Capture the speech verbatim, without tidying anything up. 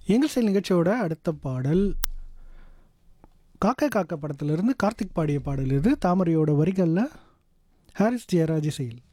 எங்கள் செயல் நிகழ்ச்சியோட அடுத்த பாடல் காக்கா காக்கா படத்திலிருந்து கார்த்திக் பாடிய பாடல் இது. தாமரையோட வரிகளில் ஹாரிஸ் ஜெயராஜ் இசையில்.